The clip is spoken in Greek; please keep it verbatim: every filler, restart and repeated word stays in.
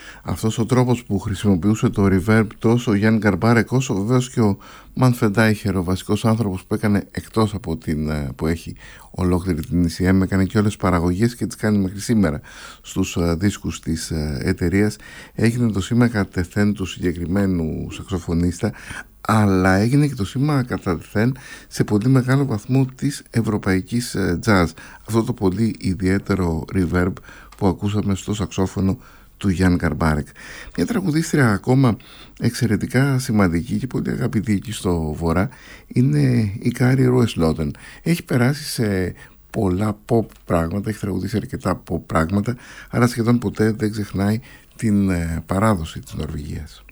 Αυτός ο τρόπος που χρησιμοποιούσε το reverb τόσο ο Γιάνν Γκαρμπάρεκ όσο βεβαίως και ο Manfred Eicher, ο βασικός άνθρωπος που έκανε, εκτός από την που έχει ολόκληρη την ι σι εμ, έκανε και όλες τις παραγωγές και τις κάνει μέχρι σήμερα στους δίσκους της εταιρείας. Έγινε το σήμα κατά τεθέν του συγκεκριμένου σαξοφωνίστα, αλλά έγινε και το σήμα κατά τεθέν σε πολύ μεγάλο βαθμό της ευρωπαϊκής jazz. Αυτό το πολύ ιδιαίτερο reverb που ακούσαμε στο σαξόφωνο του Γιάνν Γκαρμπάρεκ. Μια τραγουδίστρια ακόμα εξαιρετικά σημαντική και πολύ αγαπητή εκεί στο Βορρά είναι η Κάρι Ρούεσλότεν. Έχει περάσει σε πολλά pop πράγματα, έχει τραγουδήσει αρκετά pop πράγματα, αλλά σχεδόν ποτέ δεν ξεχνάει την παράδοση της Νορβηγίας.